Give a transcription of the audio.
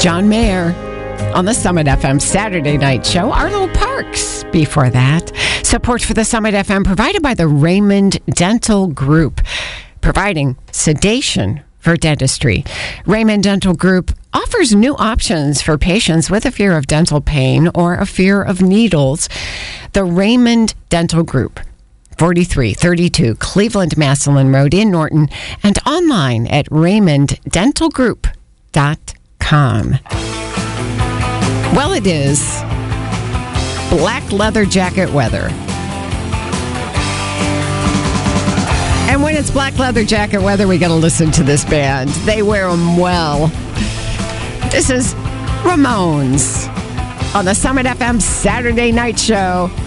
John Mayer on the Summit FM Saturday Night Show. Arlo Parks before that. Support for the Summit FM provided by the Raymond Dental Group, providing sedation for dentistry. Raymond Dental Group offers new options for patients with a fear of dental pain or a fear of needles. The Raymond Dental Group, 4332 Cleveland Massillon Road in Norton, and online at raymonddentalgroup.com. Well, it is black leather jacket weather. And when it's black leather jacket weather, we got to listen to this band. They wear them well. This is Ramones on the Summit FM Saturday Night Show.